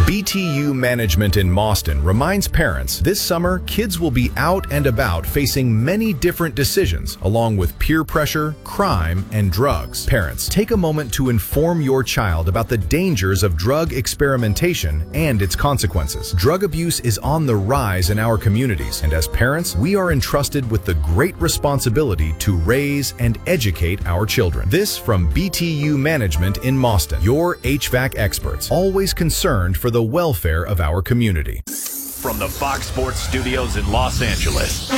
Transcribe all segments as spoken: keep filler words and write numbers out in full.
B T U Management in Mauston reminds parents this summer kids will be out and about facing many different decisions along with peer pressure, crime, and drugs. Parents, take a moment to inform your child about the dangers of drug experimentation and its consequences. Drug abuse is on the rise in our communities, and as parents, we are entrusted with the great responsibility to raise and educate our children. This from B T U Management in Mauston, your H V A C experts, always concerned for the welfare of our community. From the Fox Sports Studios in Los Angeles,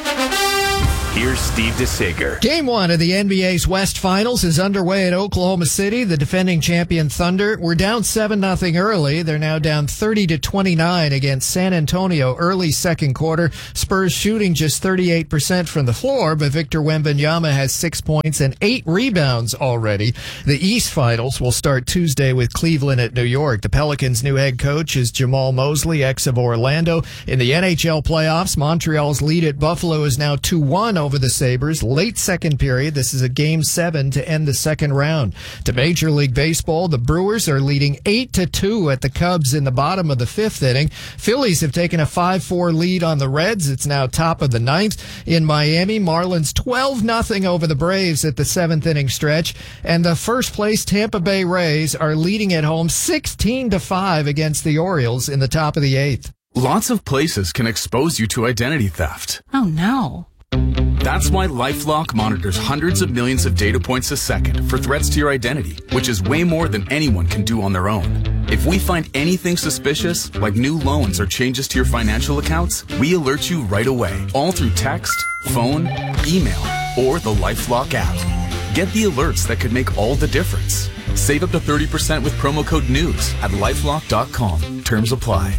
here's Steve DeSager. Game one of the N B A's West Finals is underway at Oklahoma City. The defending champion Thunder were down seven nothing early. They're now down thirty to twenty-nine against San Antonio early second quarter. Spurs shooting just thirty-eight percent from the floor, but Victor Wembanyama has six points and eight rebounds already. The East Finals will start Tuesday with Cleveland at New York. The Pelicans' new head coach is Jamal Mosley, ex of Orlando. In the N H L playoffs, Montreal's lead at Buffalo is now two one over the Sabres. Late second period. This is a game seven to end the second round. To Major League Baseball, the Brewers are leading eight to two at the Cubs in the bottom of the fifth inning. Phillies have taken a five four lead on the Reds. It's now top of the ninth. In Miami, Marlins twelve nothing over the Braves at the seventh inning stretch. And the first place Tampa Bay Rays are leading at home sixteen to five against the Orioles in the top of the eighth. Lots of places can expose you to identity theft. Oh no. That's why LifeLock monitors hundreds of millions of data points a second for threats to your identity, which is way more than anyone can do on their own. If we find anything suspicious, like new loans or changes to your financial accounts, we alert you right away, all through text, phone, email, or the LifeLock app. Get the alerts that could make all the difference. Save up to thirty percent with promo code NEWS at lifelock dot com. Terms apply.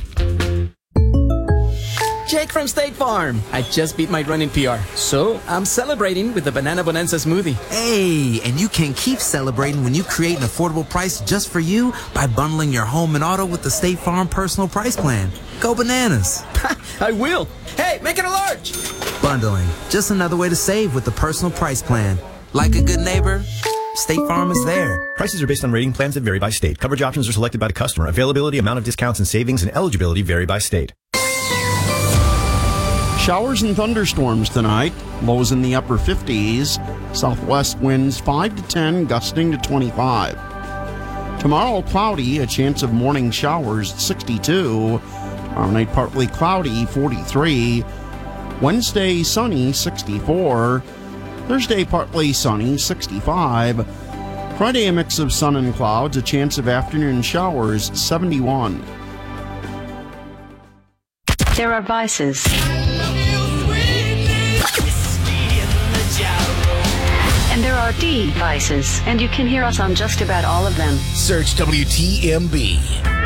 Jake from State Farm. I just beat my running P R, so I'm celebrating with the Banana Bonanza smoothie. Hey, and you can keep celebrating when you create an affordable price just for you by bundling your home and auto with the State Farm Personal Price Plan. Go bananas. I will. Hey, make it a large. Bundling, just another way to save with the Personal Price Plan. Like a good neighbor, State Farm is there. Prices are based on rating plans that vary by state. Coverage options are selected by the customer. Availability, amount of discounts and savings, and eligibility vary by state. Showers and thunderstorms tonight. Lows in the upper fifties. Southwest winds five to ten, gusting to twenty-five. Tomorrow, cloudy, a chance of morning showers, sixty-two. Tomorrow night, partly cloudy, forty-three. Wednesday, sunny, sixty-four. Thursday, partly sunny, sixty-five. Friday, a mix of sun and clouds, a chance of afternoon showers, seventy-one. There are vices. And there are devices, and you can hear us on just about all of them. Search W T M B.